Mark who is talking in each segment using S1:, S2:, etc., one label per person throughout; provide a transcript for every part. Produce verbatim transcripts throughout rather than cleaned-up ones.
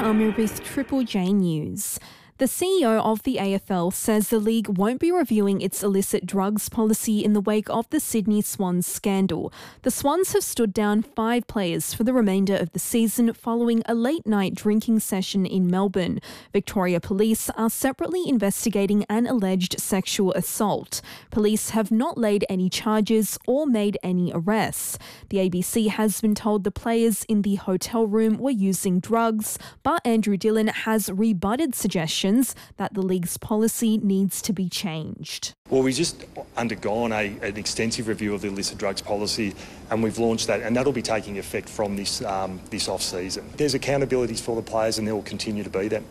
S1: Palmer with Triple J News. The C E O of the A F L says the league won't be reviewing its illicit drugs policy in the wake of the Sydney Swans scandal. The Swans have stood down five players for the remainder of the season following a late-night drinking session in Melbourne. Victoria Police are separately investigating an alleged sexual assault. Police have not laid any charges or made any arrests. The A B C has been told the players in the hotel room were using drugs, but Andrew Dillon has rebutted suggestions that the league's policy needs to be changed.
S2: Well, we've just undergone a, an extensive review of the illicit drugs policy, and we've launched that, and that'll be taking effect from this um, this off-season. There's accountabilities for the players, and there will continue to be that.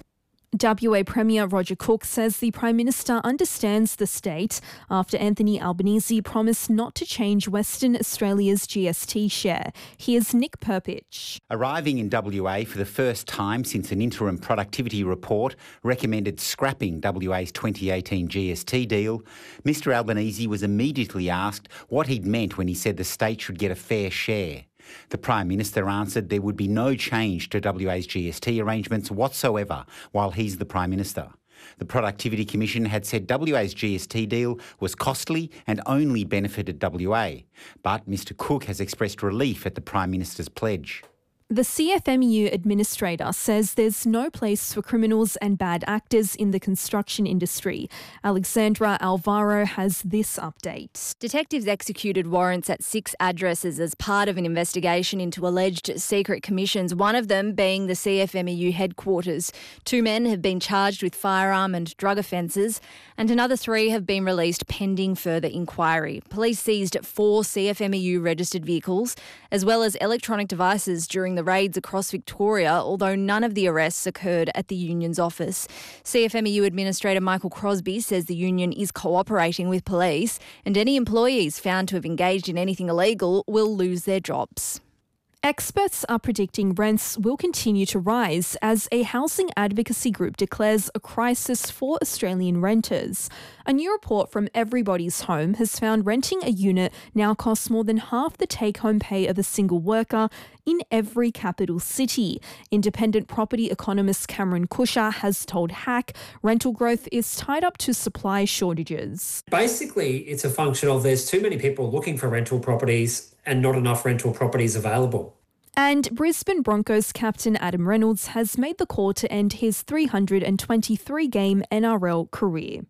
S1: W A Premier Roger Cook says the Prime Minister understands the state after Anthony Albanese promised not to change Western Australia's G S T share. Here's Nick Perpich.
S3: Arriving in W A for the first time since an interim productivity report recommended scrapping W A's twenty eighteen G S T deal, Mr Albanese was immediately asked what he'd meant when he said the state should get a fair share. The Prime Minister answered there would be no change to W A's G S T arrangements whatsoever while he's the Prime Minister. The Productivity Commission had said W A's G S T deal was costly and only benefited W A. But Mr Cook has expressed relief at the Prime Minister's pledge.
S1: The C F M E U administrator says there's no place for criminals and bad actors in the construction industry. Alexandra Alvaro has this update.
S4: Detectives executed warrants at six addresses as part of an investigation into alleged secret commissions, one of them being the C F M E U headquarters. Two men have been charged with firearm and drug offences, and another three have been released pending further inquiry. Police seized four C F M E U registered vehicles, as well as electronic devices during the the raids across Victoria, although none of the arrests occurred at the union's office. C F M E U Administrator Michael Crosby says the union is cooperating with police, and any employees found to have engaged in anything illegal will lose their jobs.
S1: Experts are predicting rents will continue to rise as a housing advocacy group declares a crisis for Australian renters. A new report from Everybody's Home has found renting a unit now costs more than half the take-home pay of a single worker in every capital city. Independent property economist Cameron Kusher has told Hack rental growth is tied up to supply shortages.
S5: Basically, it's a function of there's too many people looking for rental properties and not enough rental properties available.
S1: And Brisbane Broncos captain Adam Reynolds has made the call to end his three hundred twenty-three game N R L career.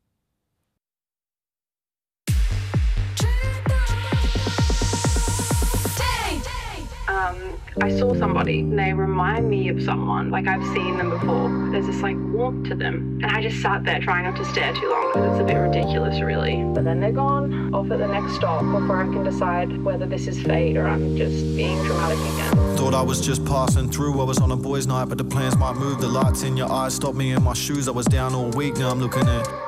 S6: Um, I saw somebody and they remind me of someone, like I've seen them before. There's this like warmth to them. And I just sat there trying not to stare too long because it's a bit ridiculous really. But then they're gone, off at the next stop before I can decide whether this is fate or I'm just being dramatic again.
S7: Thought I was just passing through, I was on a boys' night, but the plans might move. The lights in your eyes stopped me in my shoes. I was down all week, now I'm looking at